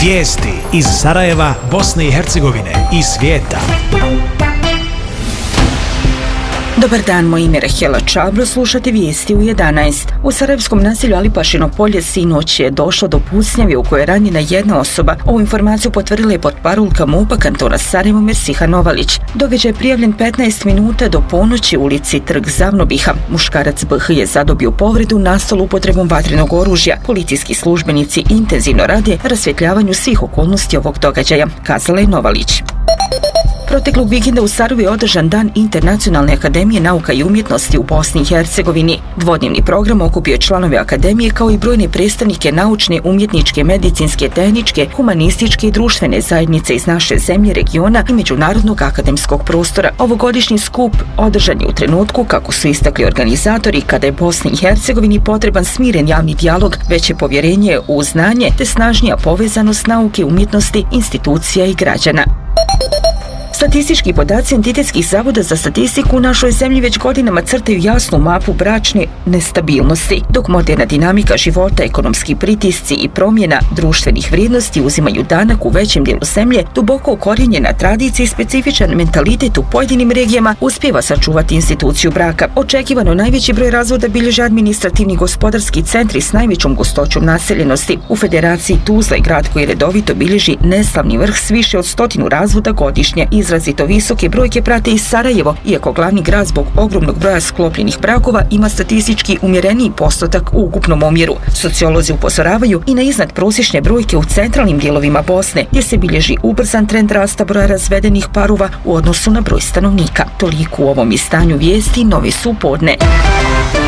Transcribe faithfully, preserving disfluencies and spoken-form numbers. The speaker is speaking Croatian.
Vijesti iz Sarajeva, Bosne i Hercegovine i svijeta. Dobar dan, moje ime je Rahela Čabro, slušate vijesti u jedanaest. U sarajevskom naselju Alipašino polje sinoć je došlo do pucnjave u kojoj je ranjena jedna osoba. Ovu informaciju potvrdila je portparolka MUP-a kantona Sarajevo Mersiha Novalić. Događaj je prijavljen petnaest minuta do ponoći u ulici Trg Zavnobiha. Muškarac B H je zadobio povredu nastalu upotrebom vatrenog oružja. Policijski službenici intenzivno rade rasvjetljavanju svih okolnosti ovog događaja, kazala je Novalić. Proteklog vikenda u Sarajevu je održan Dan Internacionalne akademije nauka i umjetnosti u Bosni i Hercegovini. Dvodnevni program okupio je članove akademije kao i brojne predstavnike naučne, umjetničke, medicinske, tehničke, humanističke i društvene zajednice iz naše zemlje, regiona i međunarodnog akademskog prostora. Ovogodišnji skup održan je u trenutku, kako su istakli organizatori, kada je Bosni i Hercegovini potreban smiren javni dijalog, veće povjerenje u znanje te snažnija povezanost nauke, umjetnosti, institucija i građana. Statistički podaci entitetskih zavoda za statistiku u našoj zemlji već godinama crtaju jasnu mapu bračne nestabilnosti, dok moderna dinamika života, ekonomski pritisci i promjena društvenih vrijednosti uzimaju danak u većem dijelu zemlje, duboko ukorijenjena tradicija i specifičan mentalitet u pojedinim regijama uspijeva sačuvati instituciju braka. Očekivano najveći broj razvoda bilježe administrativni gospodarski centri s najvećom gustoćom naseljenosti. U Federaciji Tuzla je grad koji redovito bilježi neslavni vrh s više od stotinu razvoda godišnje. Izrazito visoke brojke prate i Sarajevo, iako glavni grad zbog ogromnog broja sklopljenih brakova ima statistički umjereniji postotak u ukupnom omjeru. Sociolozi upozoravaju i na iznad prosječne brojke u centralnim dijelovima Bosne, gdje se bilježi ubrzan trend rasta broja razvedenih parova u odnosu na broj stanovnika. Toliko u ovom izdanju vijesti, novi su podne.